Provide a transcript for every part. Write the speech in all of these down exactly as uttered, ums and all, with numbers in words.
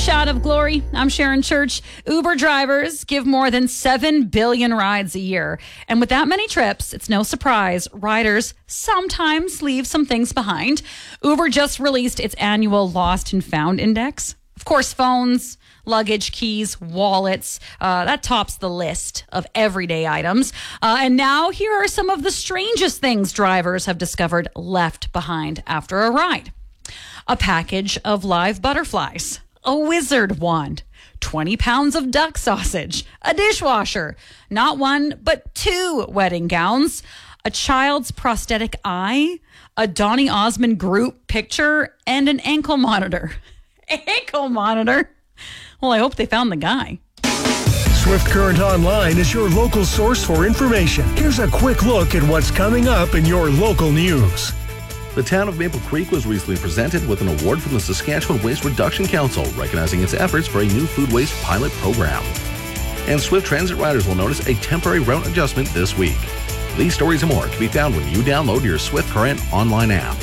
shot of glory. I'm Sharon Church. Uber drivers give more than seven billion rides a year. And with that many trips, it's no surprise riders sometimes leave some things behind. Uber just released its annual Lost and Found Index. Of course, phones, luggage, keys, wallets, uh, that tops the list of everyday items. Uh, and now here are some of the strangest things drivers have discovered left behind after a ride. A package of live butterflies, a wizard wand, twenty pounds of duck sausage, a dishwasher, not one, but two wedding gowns, a child's prosthetic eye, a Donny Osmond group picture, and an ankle monitor. Ankle monitor? Well, I hope they found the guy. Swift Current Online is your local source for information. Here's a quick look at what's coming up in your local news. The town of Maple Creek was recently presented with an award from the Saskatchewan Waste Reduction Council, recognizing its efforts for a new food waste pilot program. And Swift Transit riders will notice a temporary route adjustment this week. These stories and more can be found when you download your Swift Current online app.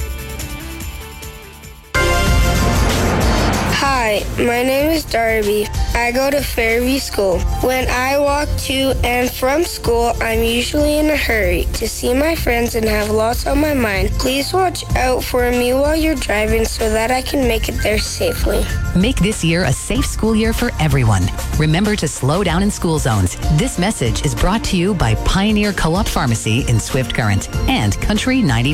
Hi, my name is Darby. I go to Fairview School. When I walk to and from school, I'm usually in a hurry to see my friends and have lots on my mind. Please watch out for me while you're driving so that I can make it there safely. Make this year a safe school year for everyone. Remember to slow down in school zones. This message is brought to you by Pioneer Co-op Pharmacy in Swift Current and Country ninety.